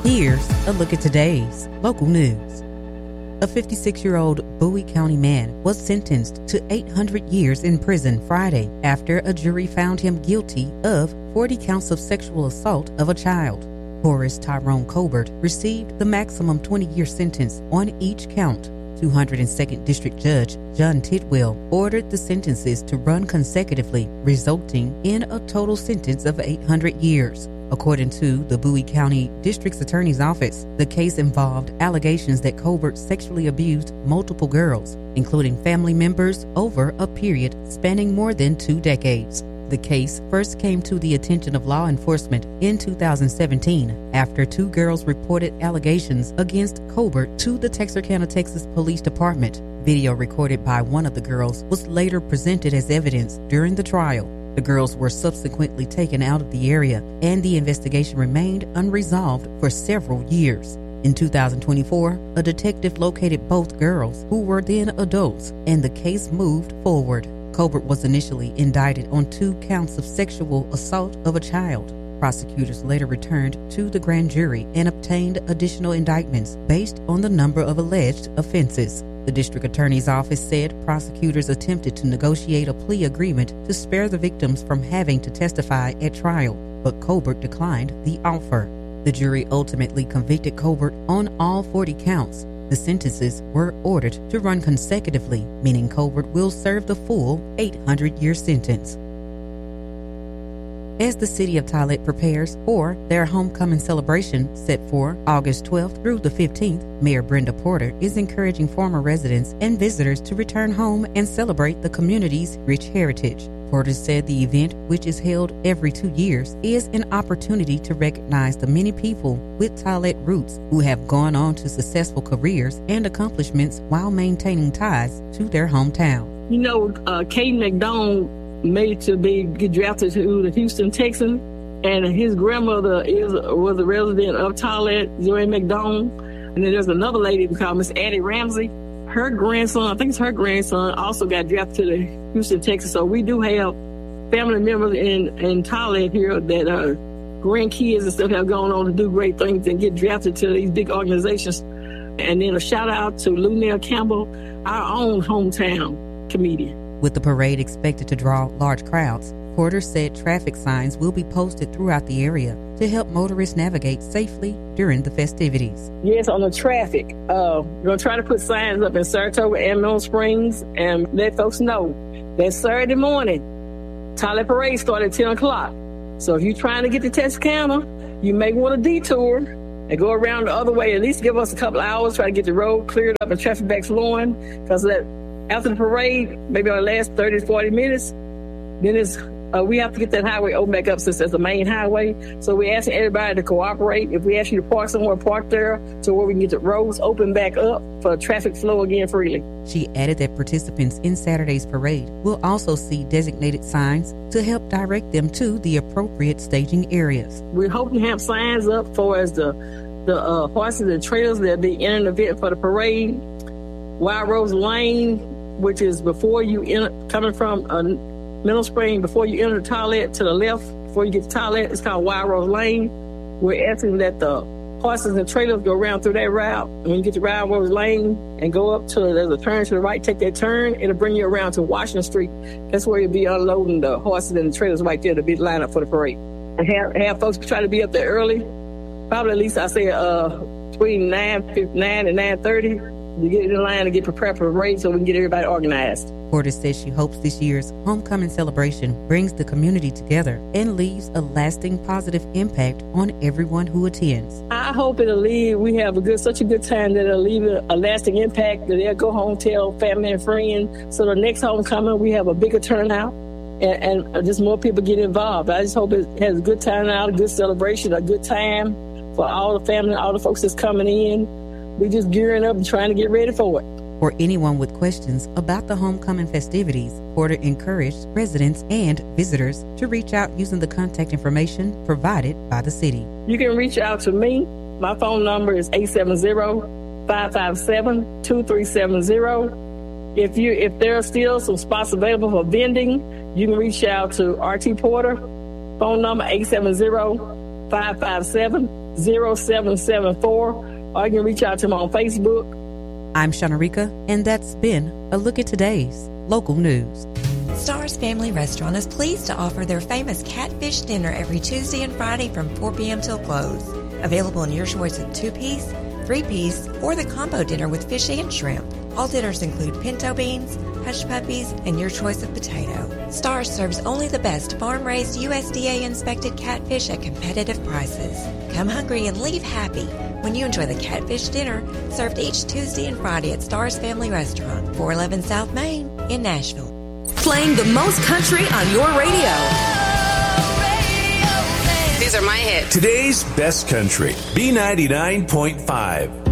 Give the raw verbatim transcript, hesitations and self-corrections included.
Here's a look at today's local news. A fifty-six-year-old Bowie County man was sentenced to eight hundred years in prison Friday after a jury found him guilty of forty counts of sexual assault of a child. Horace Tyrone Colbert received the maximum twenty-year sentence on each count. two hundred second District Judge John Tidwell ordered the sentences to run consecutively, resulting in a total sentence of eight hundred years. According to the Bowie County District's Attorney's Office, the case involved allegations that Colbert sexually abused multiple girls, including family members, over a period spanning more than two decades. The case first came to the attention of law enforcement in two thousand seventeen after two girls reported allegations against Colbert to the Texarkana, Texas Police Department. Video recorded by one of the girls was later presented as evidence during the trial. The girls were subsequently taken out of the area, and the investigation remained unresolved for several years. In two thousand twenty-four, a detective located both girls, who were then adults, and the case moved forward. Colbert was initially indicted on two counts of sexual assault of a child. Prosecutors later returned to the grand jury and obtained additional indictments based on the number of alleged offenses. The district attorney's office said prosecutors attempted to negotiate a plea agreement to spare the victims from having to testify at trial, but Colbert declined the offer. The jury ultimately convicted Colbert on all forty counts. The sentences were ordered to run consecutively, meaning Colbert will serve the full eight hundred year sentence. As the city of Tollet prepares for their homecoming celebration set for August twelfth through the fifteenth, Mayor Brenda Porter is encouraging former residents and visitors to return home and celebrate the community's rich heritage. Porter said the event, which is held every two years, is an opportunity to recognize the many people with Tollet roots who have gone on to successful careers and accomplishments while maintaining ties to their hometown. You know, uh, Caden McDonald made to be get drafted to the Houston Texans, and his grandmother is was a resident of Tollet, Zoe McDonald. And then there's another lady called Miss Addie Ramsey. Her grandson, I think it's her grandson, also got drafted to the Houston Texans. So we do have family members in in Tollet here that are grandkids and stuff have gone on to do great things and get drafted to these big organizations. And then a shout out to Lunell Campbell, our own hometown comedian. With the parade expected to draw large crowds, Porter said traffic signs will be posted throughout the area to help motorists navigate safely during the festivities. Yes, on the traffic. Uh, we're going to try to put signs up in Saratoga and Mineral Springs and let folks know that Saturday morning, Tollet Parade started at ten o'clock. So if you're trying to get to Texarkana, you may want to detour and go around the other way. At least give us a couple hours, try to get the road cleared up and traffic back flowing, because that after the parade, maybe on the last thirty to forty minutes, then it's, uh, we have to get that highway open back up since that's the main highway. So we're asking everybody to cooperate. If we ask you to park somewhere, park there to where we can get the roads open back up for traffic flow again freely. She added that participants in Saturday's parade will also see designated signs to help direct them to the appropriate staging areas. We're hoping to have signs up for as the, the uh, horses and trailers that be in the event for the parade. Wild Rose Lane, which is before you enter, coming from uh, Mineral Spring, before you enter Tollet to the left, before you get to Tollet, it's called Wild Rose Lane. We're asking that the horses and trailers go around through that route. And when you get to Wild Rose Lane and go up to, there's a turn to the right, take that turn, it'll bring you around to Washington Street. That's where you'll be unloading the horses and the trailers right there to be lined up for the parade. And have, have folks try to be up there early, probably at least I say uh, between nine and nine thirty. To get in line and get prepared for the parade so we can get everybody organized. Porter says she hopes this year's homecoming celebration brings the community together and leaves a lasting positive impact on everyone who attends. I hope it'll leave, we have a good, such a good time that it'll leave a, a lasting impact, that they'll go home, tell family and friends. So the next homecoming, we have a bigger turnout and, and just more people get involved. I just hope it has a good turnout, a good celebration, a good time for all the family, all the folks that's coming in. We're just gearing up and trying to get ready for it. For anyone with questions about the homecoming festivities, Porter encouraged residents and visitors to reach out using the contact information provided by the city. You can reach out to me. My phone number is eight seven zero, five five seven, two three seven zero. If you if there are still some spots available for vending, you can reach out to R T Porter. Phone number eight seven zero, five five seven, zero seven seven four, or you can reach out to me on Facebook. I'm Shanarika, and that's been a look at today's local news. Stars Family Restaurant is pleased to offer their famous catfish dinner every Tuesday and Friday from four p.m. till close. Available in your choice of two-piece, three-piece, or the combo dinner with fish and shrimp. All dinners include pinto beans, hush puppies, and your choice of potato. Stars serves only the best farm-raised U S D A-inspected catfish at competitive prices. Come hungry and leave happy when you enjoy the catfish dinner served each Tuesday and Friday at Stars Family Restaurant, four eleven South Main in Nashville. Playing the most country on your radio. These are my hits. Today's best country, B ninety-nine point five.